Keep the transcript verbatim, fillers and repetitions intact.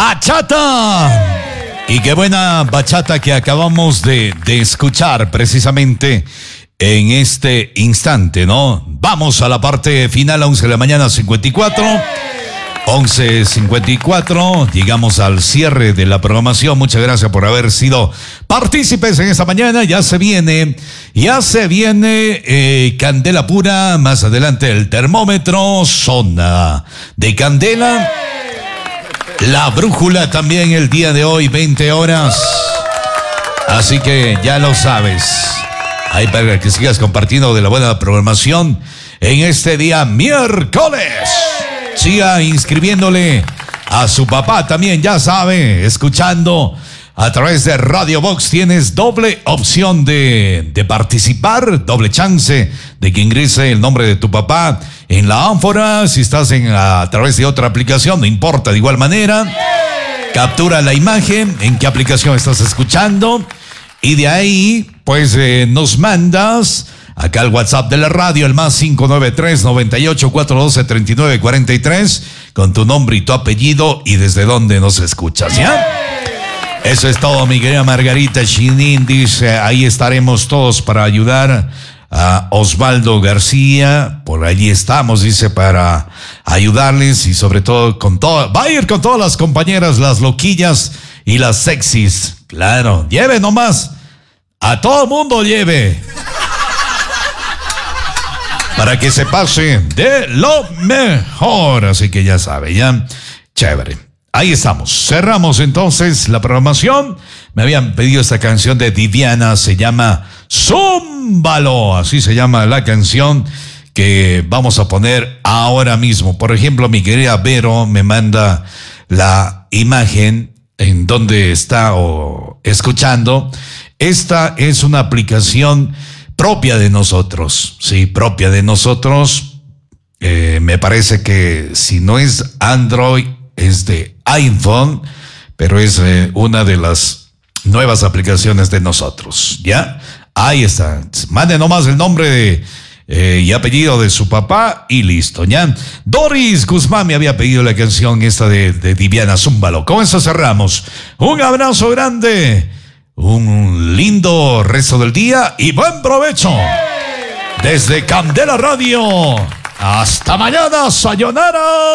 ¡Bachata! Y qué buena bachata que acabamos de, de escuchar precisamente en este instante, ¿no? Vamos a la parte final, a once de la mañana, cincuenta y cuatro. once cincuenta y cuatro, llegamos al cierre de la programación. Muchas gracias por haber sido partícipes en esta mañana. Ya se viene, ya se viene eh, Candela Pura. Más adelante el termómetro, zona de Candela. La brújula también el día de hoy, veinte horas. Así que ya lo sabes. Ahí para que sigas compartiendo de la buena programación en este día miércoles. Siga inscribiéndole a su papá también, ya sabe, escuchando a través de Radio Box. Tienes doble opción de, de participar, doble chance de que ingrese el nombre de tu papá en la ánfora. Si estás en, a, a través de otra aplicación, no importa, de igual manera. Captura la imagen, en qué aplicación estás escuchando. Y de ahí, pues eh, nos mandas acá al WhatsApp de la radio, el más cinco nueve tres, noventa y ocho, cuatrocientos doce, treinta y nueve cuarenta y tres, con tu nombre y tu apellido y desde dónde nos escuchas, ¿ya? Eso es todo, mi querida Margarita Chinin. Dice, ahí estaremos todos para ayudar a Osvaldo García. Por allí estamos, dice, para ayudarles y sobre todo con todo. Va a ir con todas las compañeras, las loquillas y las sexys. Claro, lleve nomás. A todo mundo lleve. Para que se pase de lo mejor. Así que ya sabe, ya. Chévere. Ahí estamos. Cerramos entonces la programación. Me habían pedido esta canción de Diviana. Se llama Zúmbalo. Así se llama la canción que vamos a poner ahora mismo. Por ejemplo, mi querida Vero me manda la imagen en donde está o escuchando. Esta es una aplicación propia de nosotros, sí, propia de nosotros. Eh, me parece que si no es Android, es de iPhone, pero es eh, una de las nuevas aplicaciones de nosotros, ¿ya? Ahí está. Mande nomás el nombre de, eh, y apellido de su papá y listo, ¿ya? Doris Guzmán me había pedido la canción esta de, de Diviana, Zúmbalo. Con eso cerramos. Un abrazo grande. Un lindo resto del día y buen provecho. Desde Candela Radio. Hasta mañana, sayonara.